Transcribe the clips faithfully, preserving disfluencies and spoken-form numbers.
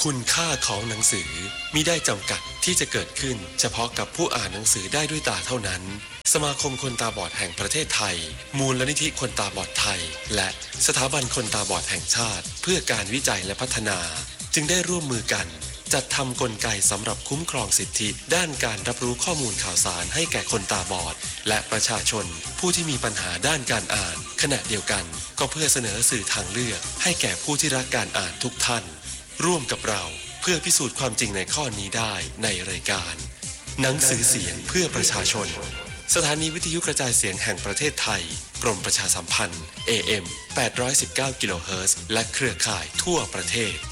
คุณค่าของหนังสือมิได้จำกัดที่จะเกิดขึ้นเฉพาะกับผู้อ่านหนังสือได้ด้วยตาเท่านั้นสมาคมคนตาบอดแห่งประเทศไทยมูลนิธิคนตาบอดไทยและสถาบันคนตาบอดแห่งชาติเพื่อการวิจัยและพัฒนาจึงได้ร่วมมือกันจัดทำกลไกสำหรับคุ้มครองสิทธิด้านการรับรู้ข้อมูลข่าวสารให้แก่คนตาบอดและประชาชนผู้ที่มีปัญหาด้านการอ่านขณะเดียวกันก็เพื่อเสนอสื่อทางเลือกให้แก่ผู้ที่รักการอ่านทุกท่านร่วมกับเราเพื่อพิสูจน์ความจริงในข้อนี้ได้ในรายการหนังสือเสียงเพื่อประชาชนสถานีวิทยุกระจายเสียงแห่งประเทศไทยกรมประชาสัมพันธ์ เอ เอ็ม แปดร้อยสิบเก้า กิโลเฮิรตซ์และเครือข่ายทั่วประเทศ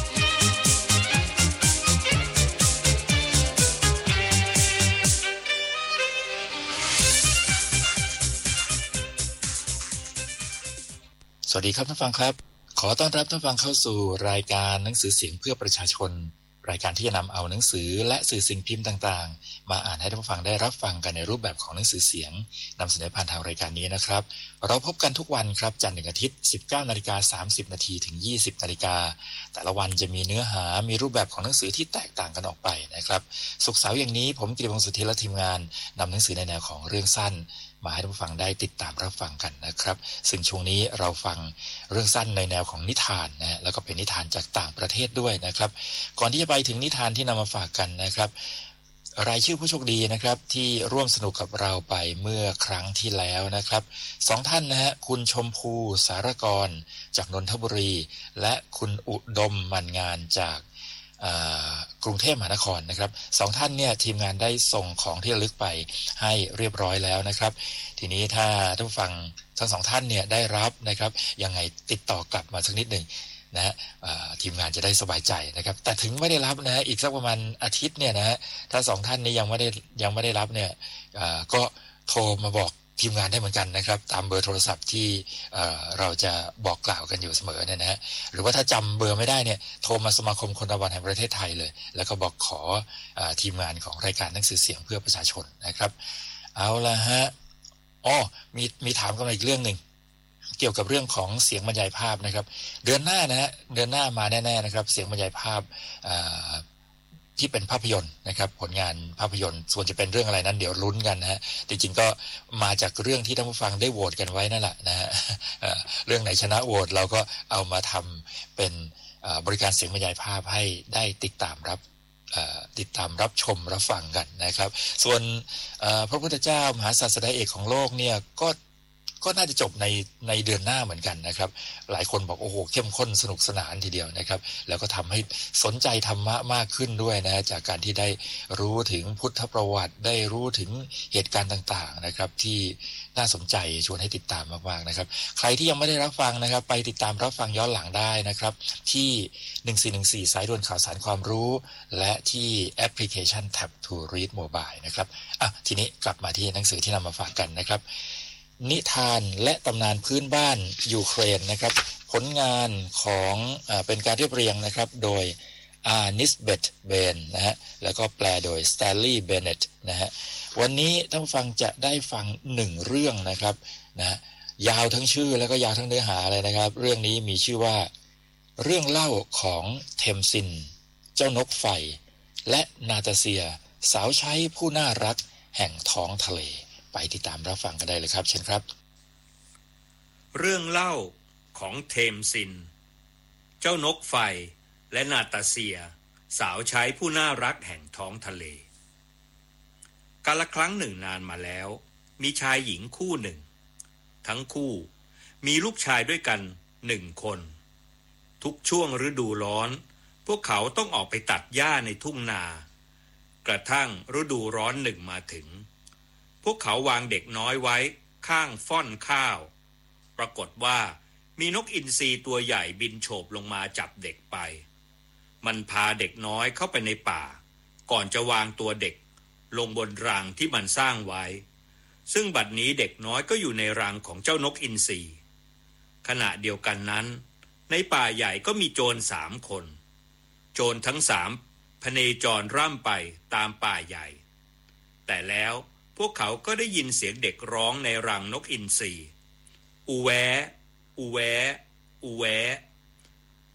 สวัสดีครับท่านฟังครับขอต้อนรับท่านฟังเข้าสู่รายการหนังสือเสียงเพื่อประชาชนรายการที่จะนำเอาหนังสือและสื่อสิ่งพิมพ์ต่างๆมาอ่านให้ท่านฟังได้รับฟังกันในรูปแบบของหนังสือเสียงนำเสนอผ่านทางรายการนี้นะครับเราพบกันทุกวันครับจันทร์ถึงอาทิตย์ สิบเก้านาฬิกาสามสิบนาทีถึงยี่สิบนาฬิกาแต่ละวันจะมีเนื้อหามีรูปแบบของหนังสือที่แตกต่างกันออกไปนะครับศุกร์เสาร์อย่างนี้ผมกิติพงศ์สุทธิและทีมงานนำหนังสือในแนวของเรื่องสั้นมาให้ท่านผู้ฟังได้ติดตามรับฟังกันนะครับซึ่งช่วงนี้เราฟังเรื่องสั้นในแนวของนิทานนะแล้วก็เป็นนิทานจากต่างประเทศด้วยนะครับก่อนที่จะไปถึงนิทานที่นำมาฝากกันนะครับรายชื่อผู้โชคดีนะครับที่ร่วมสนุกกับเราไปเมื่อครั้งที่แล้วนะครับสองท่านนะฮะคุณชมพูสารกรจากนนทบุรีและคุณอุดมมันงานจากกรุงเทพมหานครนะครับสองท่านเนี่ยทีมงานได้ส่งของที่ระลึกไปให้เรียบร้อยแล้วนะครับทีนี้ถ้าท่านผู้ฟังทั้งสองท่านเนี่ยได้รับนะครับยังไงติดต่อกลับมาสักนิดหนึ่งนะฮะทีมงานจะได้สบายใจนะครับแต่ถึงไม่ได้รับนะฮะอีกสักประมาณอาทิตย์เนี่ยนะฮะถ้าสองท่านนี้ยังไม่ได้ยังไม่ได้รับเนี่ยก็โทรมาบอกทีมงานได้เหมือนกันนะครับตามเบอร์โทรศัพท์ที่เอ่อเราจะบอกกล่าวกันอยู่เสมอเนี่ยนะฮะหรือว่าถ้าจำเบอร์ไม่ได้เนี่ยโทรมาสมาคมคนตาบอดแห่งประเทศไทยเลยแล้วก็บอกขอเอ่อทีมงานของรายการหนังสือเสียงเพื่อประชาชนนะครับเอาละฮะอ๋อมีมีถามกันมาอีกเรื่องนึงเกี่ยวกับเรื่องของเสียงบรรยายภาพนะครับเดือนหน้านะฮะเดือนหน้ามาแน่ๆนะครับเสียงบรรยายภาพเอ่อที่เป็นภาพยนตร์นะครับผลงานภาพยนตร์ส่วนจะเป็นเรื่องอะไรนั้นเดี๋ยวลุ้นกันนะฮะจริงๆก็มาจากเรื่องที่ท่านผู้ฟังได้โหวตกันไว้นั่นแหละนะฮะเรื่องไหนชนะโหวตเราก็เอามาทำเป็นบริการเสียงบรรยายภาพให้ได้ติดตามรับติดตามรับชมรับฟังกันนะครับส่วนพระพุทธเจ้ามหาศาสดาเอกของโลกเนี่ยก็ก็น่าจะจบในในเดือนหน้าเหมือนกันนะครับหลายคนบอกโอ้โหเข้มข้นสนุกสนานทีเดียวนะครับแล้วก็ทำให้สนใจธรรมะมากขึ้นด้วยนะจากการที่ได้รู้ถึงพุทธประวัติได้รู้ถึงเหตุการณ์ต่างๆนะครับที่น่าสนใจชวนให้ติดตามมากๆนะครับใครที่ยังไม่ได้รับฟังนะครับไปติดตามรับฟังย้อนหลังได้นะครับที่หนึ่งสี่หนึ่งสี่สายด่วนข่าวสารความรู้และที่แอปพลิเคชัน Tap to Read Mobile นะครับอ่ะทีนี้กลับมาที่หนังสือที่นำมาฝากกันนะครับนิทานและตำนานพื้นบ้านยูเครนนะครับผลงานของอ่าเป็นการเรียบเรียงนะครับโดยอาร์นิสเบตเบนนะฮะแล้วก็แปลโดยสแตนลีย์เบเน็ตนะฮะวันนี้ท่านผู้ฟังจะได้ฟังหนึ่งเรื่องนะครับนะยาวทั้งชื่อแล้วก็ยาวทั้งเนื้อหาเลยนะครับเรื่องนี้มีชื่อว่าเรื่องเล่าของเทมซินเจ้านกไฟและนาตาเซียสาวใช้ผู้น่ารักแห่งท้องทะเลไปติดตามรับฟังกันได้เลยครับเชิญครับเรื่องเล่าของเทมซินเจ้านกไฟและนาตาเซียสาวใช้ผู้น่ารักแห่งท้องทะเลกาลครั้งหนึ่งนานมาแล้วมีชายหญิงคู่หนึ่งทั้งคู่มีลูกชายด้วยกันหนึ่งคนทุกช่วงฤดูร้อนพวกเขาต้องออกไปตัดหญ้าในทุ่งนากระทั่งฤดูร้อนหนึ่งมาถึงพวกเขาวางเด็กน้อยไว้ข้างฟ่อนข้าวปรากฏว่ามีนกอินทรีตัวใหญ่บินโฉบลงมาจับเด็กไปมันพาเด็กน้อยเข้าไปในป่าก่อนจะวางตัวเด็กลงบนรังที่มันสร้างไว้ซึ่งบัดนี้เด็กน้อยก็อยู่ในรังของเจ้านกอินทรีขณะเดียวกันนั้นในป่าใหญ่ก็มีโจรสามคนโจรทั้งสามพเนจรร่ำไปตามป่าใหญ่แต่แล้วพวกเขาก็ได้ยินเสียงเด็กร้องในรังนกอินทรีอูแวอูแวอูแว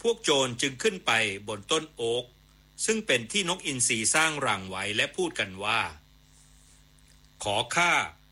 พวกโจรจึงขึ้นไปบนต้นโอ๊กซึ่งเป็นที่นกอินทรีสร้างรังไว้และพูดกันว่าขอข้า